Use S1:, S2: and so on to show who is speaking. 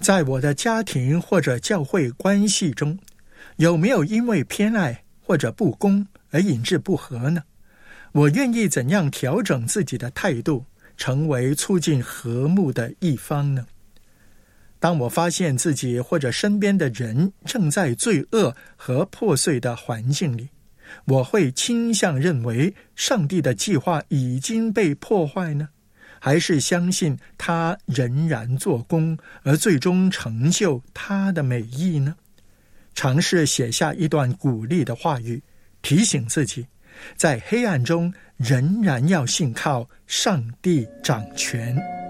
S1: 在我的家庭或者教会关系中，有没有因为偏爱或者不公而引致不和呢？我愿意怎样调整自己的态度，成为促进和睦的一方呢？当我发现自己或者身边的人正在罪恶和破碎的环境里，我会倾向认为上帝的计划已经被破坏呢？还是相信他仍然做工，而最终成就他的美意呢？尝试写下一段鼓励的话语，提醒自己，在黑暗中仍然要信靠上帝掌权。